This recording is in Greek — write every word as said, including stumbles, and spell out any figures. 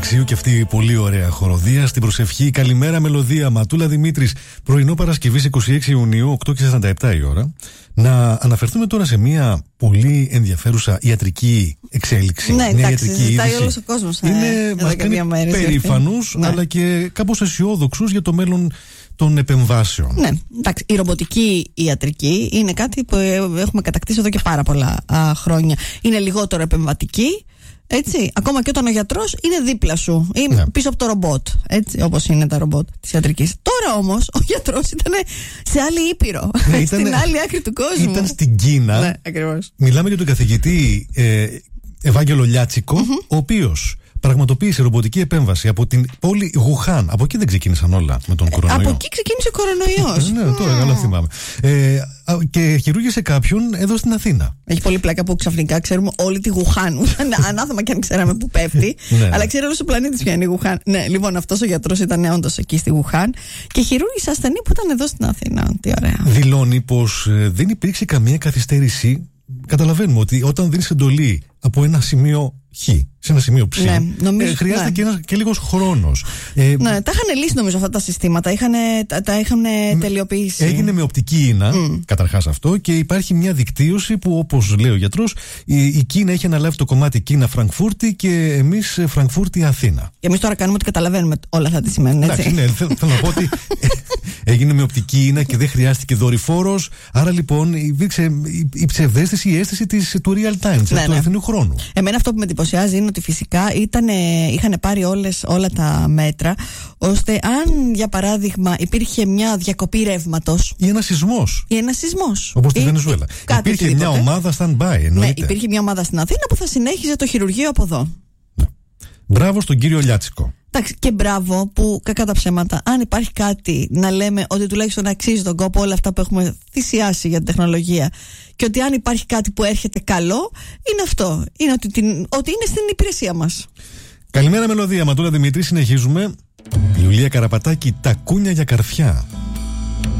Αλεξίου και αυτή η πολύ ωραία χοροδία στην προσευχή. Καλημέρα, μελωδία. Ματούλα Δημήτρης. Πρωινό Παρασκευής είκοσι έξι Ιουνίου, οκτώ και σαράντα επτά η ώρα. Να αναφερθούμε τώρα σε μια πολύ ενδιαφέρουσα ιατρική εξέλιξη. Ναι, μια εντάξει, ιατρική ζητάει είδηση. όλος ο κόσμος. Είναι, μας κάνει περήφανους, ναι. αλλά και κάπως αισιόδοξους για το μέλλον των επεμβάσεων. Ναι, εντάξει, η ρομποτική ιατρική είναι κάτι που έχουμε κατακτήσει εδώ και πάρα πολλά α, χρόνια. Είναι λιγότερο επεμβατική. Έτσι, ακόμα και όταν ο γιατρός είναι δίπλα σου ή ναι. πίσω από το ρομπότ, έτσι, όπως είναι τα ρομπότ της ιατρικής. Τώρα όμως ο γιατρός ήταν σε άλλη ήπειρο, ναι, ήτανε, στην άλλη άκρη του κόσμου. Ήταν στην Κίνα. Ναι, ακριβώς. Μιλάμε για τον καθηγητή ε, Ευάγγελο Λιάτσικο, mm-hmm. ο οποίος πραγματοποίησε ρομποτική επέμβαση από την πόλη Γουχάν. Από εκεί δεν ξεκίνησαν όλα με τον κορονοϊό. Από εκεί ξεκίνησε ο κορονοϊός. Ναι, τώρα καλά θυμάμαι. Ε, και χειρούργησε κάποιον εδώ στην Αθήνα. Έχει πολύ πλάκα που ξαφνικά ξέρουμε όλη τη Γουχάν. Ανάθεμα και αν ξέραμε που πέφτει. Ναι. Αλλά ξέρει όλο ο πλανήτη ποια είναι η Γουχάν. Ναι, λοιπόν, αυτός ο γιατρός ήταν όντως εκεί στη Γουχάν και χειρούργησε ασθενή που ήταν εδώ στην Αθήνα. Τι ωραία. Δηλώνει πως ε, δεν υπήρξε καμία καθυστέρηση. Καταλαβαίνουμε ότι όταν δίνεις εντολή από ένα σημείο Χ σε ένα σημείο Ψ, ναι, νομίζω, ε, χρειάζεται ναι. και, ένας, και λίγος χρόνος. Ε, ναι, τα είχαν λύσει νομίζω αυτά τα συστήματα, είχαν, τα, τα είχαν τελειοποιήσει. Έγινε με οπτική ίνα, mm. καταρχάς αυτό, και υπάρχει μια δικτύωση που, όπως λέει ο γιατρός, η, η Κίνα έχει αναλάβει το κομμάτι Κίνα-Φραγκφούρτη και εμείς Φραγκφούρτη-Αθήνα. Και εμείς τώρα κάνουμε ότι καταλαβαίνουμε όλα αυτά τι σημαίνουν, έτσι. Εντάξει, ναι, θέλω, θέλω να πω ότι έγινε με οπτική ίνα και δεν χρειάστηκε δορυφόρος. Άρα λοιπόν υπήρξε η, η ψευδαίσθηση, η αίσθηση της, του real time, ναι, του αληθινού ναι. χρόνου. Εμένα αυτό που με εντυπωσιάζει είναι ότι φυσικά είχαν πάρει όλες, όλα τα μέτρα, ώστε αν για παράδειγμα υπήρχε μια διακοπή ρεύματος ή ένα σεισμός, ή ένα σεισμός όπως στη Βενεζουέλα, υπήρχε μια ομάδα stand-by, εννοείται. Ναι, υπήρχε μια ομάδα στην Αθήνα που θα συνέχιζε το χειρουργείο από εδώ. Ναι. Μπράβο στον κύριο Λιάτσικο. Εντάξει, και μπράβο που, κακά τα ψέματα, αν υπάρχει κάτι να λέμε ότι τουλάχιστον αξίζει τον κόπο όλα αυτά που έχουμε θυσιάσει για την τεχνολογία, και ότι αν υπάρχει κάτι που έρχεται καλό, είναι αυτό. Είναι ότι, την, ότι είναι στην υπηρεσία μας. Καλημέρα, μελωδία. Ματούλα Δημήτρη, συνεχίζουμε. Ιουλία Καραπατάκη, τα κούνια για καρφιά.